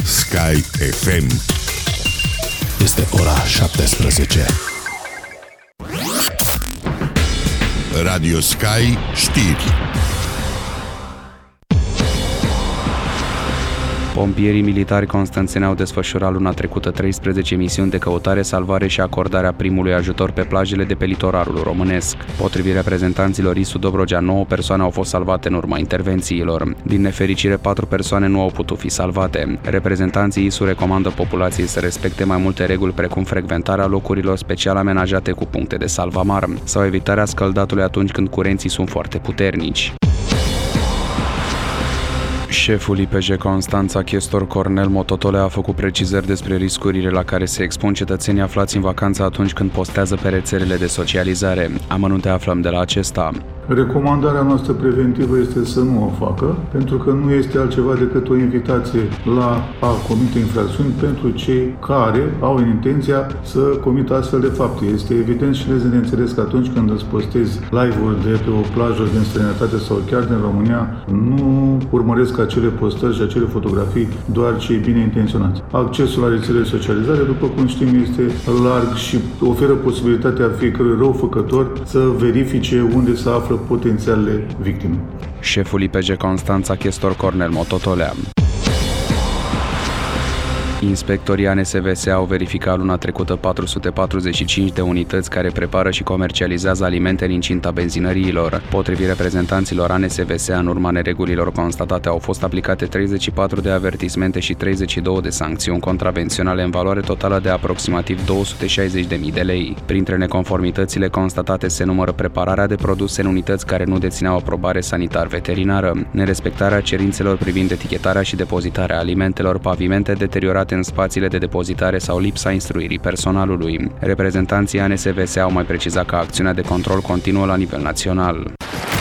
Sky FM. Este ora 17. Radio Sky știri. Pompierii militari constanțeni au desfășurat luna trecută 13 misiuni de căutare, salvare și acordarea primului ajutor pe plajele de pe litoralul românesc. Potrivit reprezentanților ISU Dobrogea, 9 persoane au fost salvate în urma intervențiilor. Din nefericire, 4 persoane nu au putut fi salvate. Reprezentanții ISU recomandă populației să respecte mai multe reguli, precum frecventarea locurilor special amenajate cu puncte de salvamar sau evitarea scăldatului atunci când curenții sunt foarte puternici. Șeful IPJ Constanța, chestor Cornel Mototole, a făcut precizări despre riscurile la care se expun cetățenii aflați în vacanță atunci când postează pe rețelele de socializare. Amănunte aflăm de la acesta. Recomandarea noastră preventivă este să nu o facă, pentru că nu este altceva decât o invitație la a comite infracțiuni pentru cei care au intenția să comită astfel de fapte. Este evident și de înțeles că atunci când îți postezi live-uri de pe o plajă din străinătate sau chiar din România, nu urmăresc acele postări și acele fotografii doar cei bine intenționați. Accesul la rețelele de socializare, după cum știm, este larg și oferă posibilitatea fiecărui răufăcător să verifice unde se află potențialele victime. Șeful IPJ Constanța, chestor Cornel Mototolea. Inspectorii ANSVS au verificat luna trecută 445 de unități care prepară și comercializează alimente în incinta benzinăriilor. Potrivit reprezentanților ANSVS, în urma neregulilor constatate, au fost aplicate 34 de avertismente și 32 de sancțiuni contravenționale în valoare totală de aproximativ 260.000 de lei. Printre neconformitățile constatate se numără prepararea de produse în unități care nu dețineau aprobare sanitar-veterinară, nerespectarea cerințelor privind etichetarea și depozitarea alimentelor, pavimente deteriorate în spațiile de depozitare sau lipsa instruirii personalului. Reprezentanții ANSVS au mai precizat că acțiunea de control continuă la nivel național.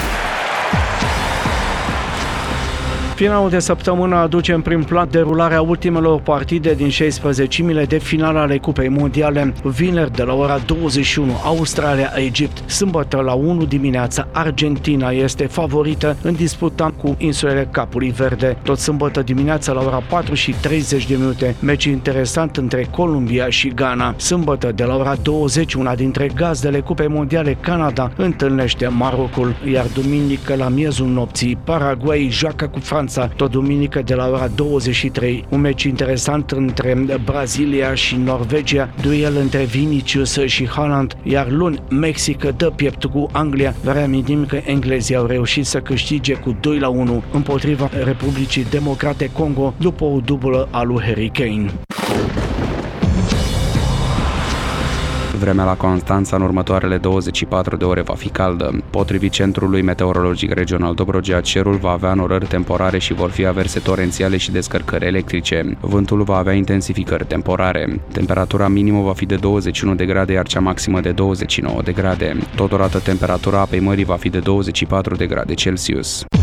Finalul de săptămână aduce în prim plan derularea ultimelor partide din 16-mile de finală ale Cupei Mondiale. Vineri de la ora 21, Australia-Egipt. Sâmbătă la 1 dimineața, Argentina este favorită în disputa cu insulele Capului Verde. Tot sâmbătă dimineața la ora 4:30, meci interesant între Columbia și Ghana. Sâmbătă de la ora 20, una dintre gazdele Cupei Mondiale, Canada, întâlnește Marocul, iar duminică la miezul nopții, Paraguay joacă cu Franța. Tot duminică de la ora 23, un meci interesant între Brazilia și Norvegia, duel între Vinicius și Haaland, iar luni Mexic dă piept cu Anglia. Vă reamintim că englezii au reușit să câștige cu 2-1 împotriva Republicii Democrate Congo după o dublă a lui Harry Kane. Vremea la Constanța în următoarele 24 de ore va fi caldă. Potrivit Centrului Meteorologic Regional Dobrogea, cerul va avea înnorări temporare și vor fi averse torențiale și descărcări electrice. Vântul va avea intensificări temporare. Temperatura minimă va fi de 21 de grade, iar cea maximă de 29 de grade. Totodată, temperatura apei mării va fi de 24 de grade Celsius.